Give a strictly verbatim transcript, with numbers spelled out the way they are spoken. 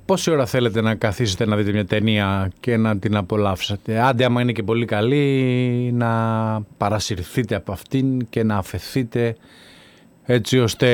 πόση ώρα θέλετε να καθίσετε να δείτε μια ταινία και να την απολαύσετε? Άντε, άμα είναι και πολύ καλή, να παρασυρθείτε από αυτήν και να αφεθείτε έτσι ώστε